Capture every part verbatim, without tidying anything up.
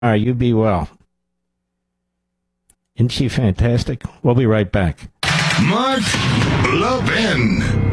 All right, you be well. Isn't she fantastic? We'll be right back. Mark Levin.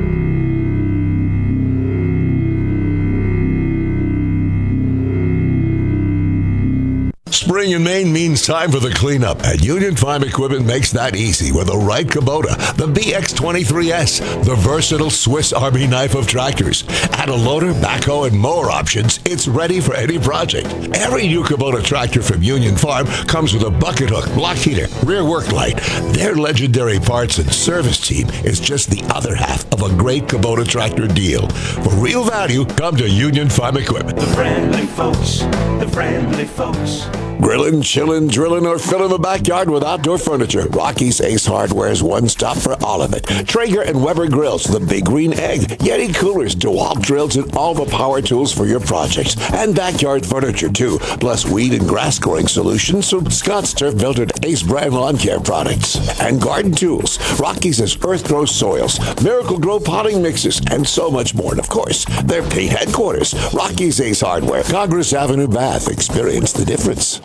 Spring in Maine means time for the cleanup, and Union Farm Equipment makes that easy with the right Kubota, the B X twenty-three S, the versatile Swiss Army knife of tractors. Add a loader, backhoe, and mower options, it's ready for any project. Every new Kubota tractor from Union Farm comes with a bucket hook, block heater, rear work light. Their legendary parts and service team is just the other half of a great Kubota tractor deal. For real value, come to Union Farm Equipment. The friendly folks, the friendly folks. Grilling, chilling, drilling, or filling the backyard with outdoor furniture, Rocky's Ace Hardware is one stop for all of it. Traeger and Weber grills, the Big Green Egg, Yeti coolers, DeWalt drills, and all the power tools for your projects. And backyard furniture, too. Plus weed and grass growing solutions from Scott's Turf Built and Ace brand lawn care products. And garden tools. Rocky's has Earth Grow soils, Miracle Grow potting mixes, and so much more. And of course, their paint headquarters, Rocky's Ace Hardware, Congress Avenue, Bath. Experience the difference.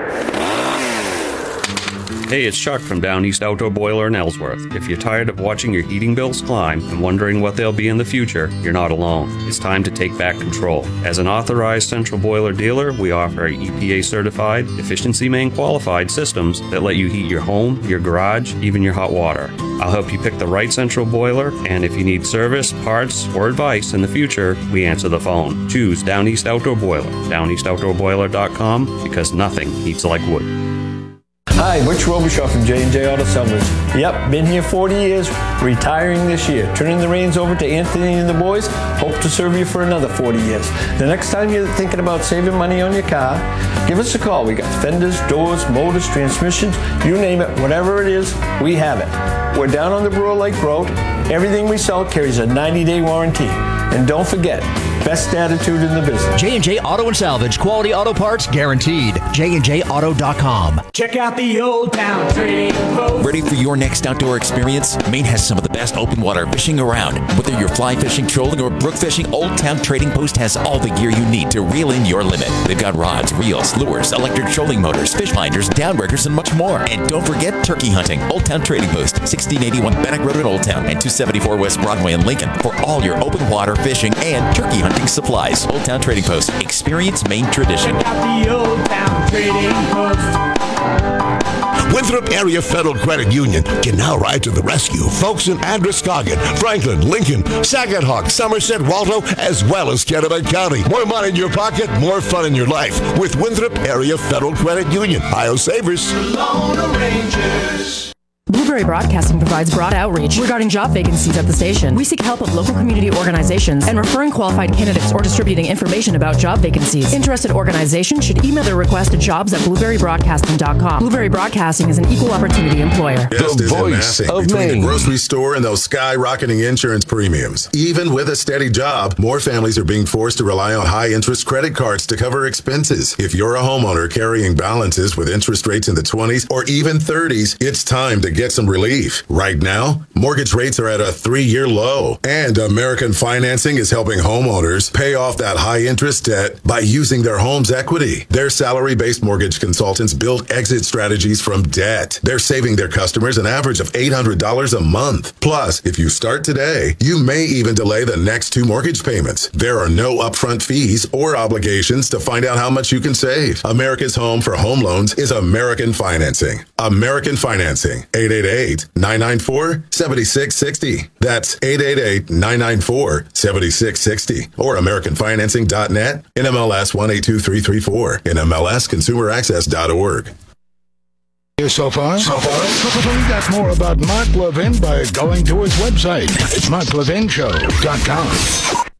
Hey, it's Chuck from Down East Outdoor Boiler in Ellsworth. If you're tired of watching your heating bills climb and wondering what they'll be in the future, you're not alone. It's time to take back control. As an authorized central boiler dealer, we offer E P A-certified, Efficiency Main qualified systems that let you heat your home, your garage, even your hot water. I'll help you pick the right central boiler, and if you need service, parts, or advice in the future, we answer the phone. Choose Down East Outdoor Boiler, down east outdoor boiler dot com, because nothing heats like wood. Hi, Butch Robichaud from J and J Auto Salvage. Yep, been here forty years, retiring this year. Turning the reins over to Anthony and the boys. Hope to serve you for another forty years. The next time you're thinking about saving money on your car, give us a call. We got fenders, doors, motors, transmissions, you name it. Whatever it is, we have it. We're down on the Brewer Lake Road. Everything we sell carries a ninety-day warranty. And don't forget, best attitude in the business. J and J Auto and Salvage, quality auto parts guaranteed. J and J auto dot com. Check out the Old Town Trading Post. Ready for your next outdoor experience? Maine has some of the best open water fishing around. Whether you're fly fishing, trolling, or brook fishing, Old Town Trading Post has all the gear you need to reel in your limit. They've got rods, reels, lures, electric trolling motors, fish finders, downriggers, and much more. And don't forget turkey hunting. Old Town Trading Post, sixteen eighty-one Bannock Road in Old Town and two seventy-four West Broadway in Lincoln for all your open water fishing and turkey hunting supplies. Old Town Trading Post. Experience Maine tradition. Check out the Old Town Trading Post. Winthrop Area Federal Credit Union can now ride to the rescue. Folks in Androscoggin, Franklin, Lincoln, Saginaw, Somerset, Waldo, as well as Kennebec County. More money in your pocket, more fun in your life with Winthrop Area Federal Credit Union. Ohio Savers. Lone Rangers. Blueberry Broadcasting provides broad outreach regarding job vacancies at the station. We seek help of local community organizations and referring qualified candidates or distributing information about job vacancies. Interested organizations should email their request to jobs at blueberry broadcasting dot com. Blueberry Broadcasting is an equal opportunity employer. The voice of between Maine. The grocery store and those skyrocketing insurance premiums. Even with a steady job, more families are being forced to rely on high-interest credit cards to cover expenses. If you're a homeowner carrying balances with interest rates in the twenties or even thirties, it's time to get some relief. Right now, mortgage rates are at a three-year low, and American Financing is helping homeowners pay off that high-interest debt by using their home's equity. Their salary-based mortgage consultants build exit strategies from debt. They're saving their customers an average of eight hundred dollars a month. Plus, if you start today, you may even delay the next two mortgage payments. There are no upfront fees or obligations to find out how much you can save. America's home for home loans is American Financing. American Financing. eight eight eight, nine nine four, seven six six zero. That's eight eight eight, nine nine four, seven six six zero. Or American Financing dot net, N M L S one eight two three three four, N M L S consumer access dot org. Here so far? So far? Find out more about Mark Levin by going to his website. It's mark levin show dot com.